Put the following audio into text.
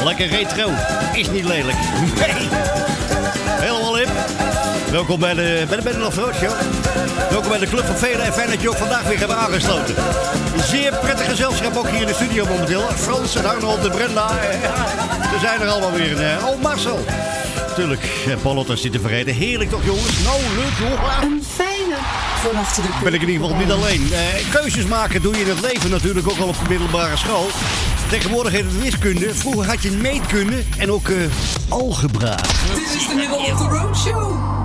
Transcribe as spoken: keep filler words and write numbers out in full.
Lekker retro. Is niet lelijk. Nee. Helemaal hip. Welkom bij de, bij de Band of Rood Show. Welkom bij de Club van Velen en fijn dat je ook vandaag weer hebt aangesloten. Een zeer prettig gezelschap ook hier in de studio momenteel. Frans en Arnold en Brenda. Ja, we zijn er allemaal weer. Oh, Marcel. Tuurlijk, Paul zit te vergeten. Heerlijk toch, jongens? Nou, leuk, jongen. Een fijne van achter de keuken. Ben ik in ieder geval niet alleen. Eh, keuzes maken doe je in het leven natuurlijk ook al op de middelbare school. Tegenwoordig heet het wiskunde. Vroeger had je meetkunde en ook uh, algebra. Dit is de Middle of the Road Show.